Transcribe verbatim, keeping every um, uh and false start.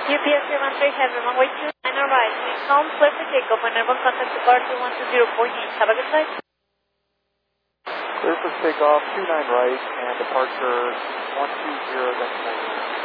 U P S three one three Heavy, runway two nine right. Wind calm, clear for takeoff. Whenever contact the car two one two zero point eight. Have a good flight. Clear for takeoff, two nine right, and departure one two zero destination.